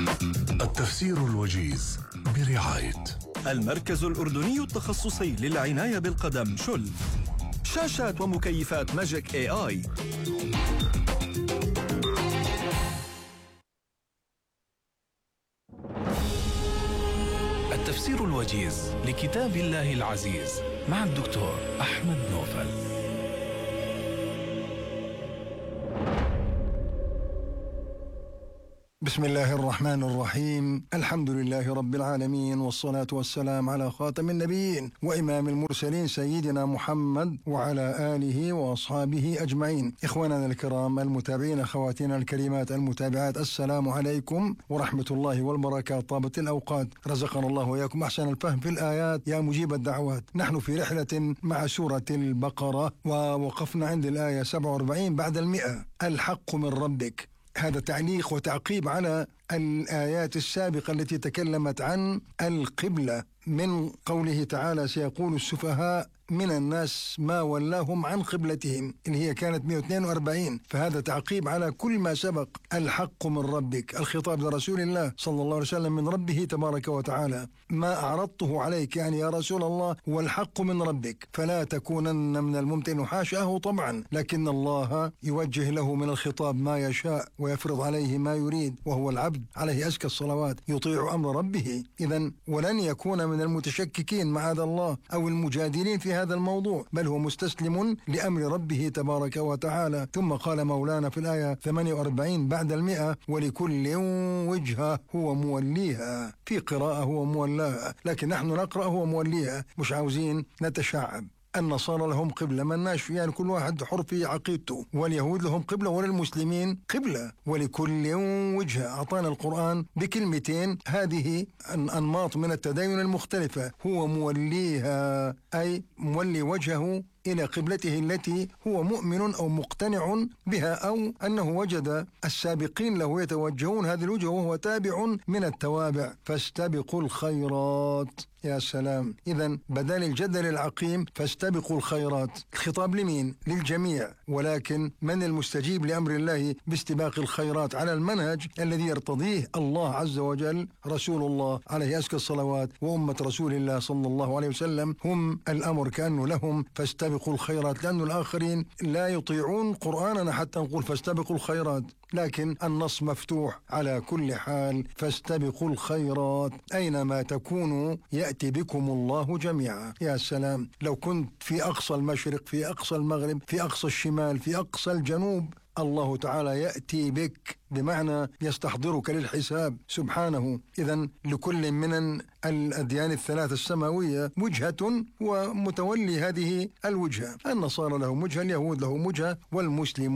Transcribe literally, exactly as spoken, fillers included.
التفسير الوجيز برعاية المركز الأردني التخصصي للعناية بالقدم شل. شاشات ومكيفات ماجيك اي اي. التفسير الوجيز لكتاب الله العزيز مع الدكتور أحمد نوفل. بسم الله الرحمن الرحيم. الحمد لله رب العالمين، والصلاة والسلام على خاتم النبيين وإمام المرسلين سيدنا محمد وعلى آله وأصحابه أجمعين. إخواننا الكرام المتابعين، أخواتنا الكريمات المتابعات، السلام عليكم ورحمة الله والبركات. طابت الأوقات، رزقنا الله وإياكم أحسن الفهم في الآيات يا مجيب الدعوات. نحن في رحلة مع سورة البقرة، ووقفنا عند الآية سبعة وأربعين بعد المئة. الحق من ربك. هذا تعليق وتعقيب على الآيات السابقة التي تكلمت عن القبلة، من قوله تعالى: سيقول السفهاء من الناس ما ولاهم عن قبلتهم، اللي هي كانت مئة واثنين وأربعين. فهذا تعقيب على كل ما سبق. الحق من ربك، الخطاب لرسول الله صلى الله عليه وسلم من ربه تبارك وتعالى. ما أعرضته عليك يعني يا رسول الله والحق من ربك، فلا تكونن من الممتن. حاشاه طبعا، لكن الله يوجه له من الخطاب ما يشاء ويفرض عليه ما يريد، وهو العبد عليه أزكى الصلوات يطيع أمر ربه. إذن ولن يكون من المتشككين معاذ الله أو المجادلين في هذا الموضوع، بل هو مستسلم لأمر ربه تبارك وتعالى. ثم قال مولانا في الآية ثمانية وأربعين بعد المئة: ولكل وجهة هو موليها. في قراءة هو مولاها، لكن نحن نقرأ هو موليها، مش عاوزين نتشعب. النصارى لهم قبلة، ما الناش يعني كل واحد حر في عقيدته، واليهود لهم قبلة وللمسلمين قبلة. ولكل وجهة. أعطانا القرآن بكلمتين هذه أنماط من التدين المختلفة. هو موليها أي مولي وجهه إلى قبلته التي هو مؤمن أو مقتنع بها، أو أنه وجد السابقين له يتوجهون هذه الوجهة وهو تابع من التوابع. فاستبقوا الخيرات. يا سلام. إذن بدل الجدل العقيم فاستبقوا الخيرات. الخطاب لمين؟ للجميع، ولكن من المستجيب لأمر الله باستباق الخيرات على المنهج الذي يرتضيه الله عز وجل؟ رسول الله عليه أزكى الصلوات وأمة رسول الله صلى الله عليه وسلم هم الأمر كأنه لهم فاستبقوا الخيرات، لأن الآخرين لا يطيعون قرآننا حتى نقول فاستبقوا الخيرات، لكن النص مفتوح على كل حال. فاستبقوا الخيرات أينما تكونوا يأتي بكم الله جميعا. يا سلام. لو كنت في أقصى المشرق، في أقصى المغرب، في أقصى الشمال، في أقصى الجنوب، الله تعالى يأتي بك، بمعنى يستحضرك للحساب سبحانه. إذن لكل من الأديان الثلاث السماوية وجهة ومتولي هذه الوجهة. النصارى لهم وجهة، اليهود لهم وجهة، والمسلمون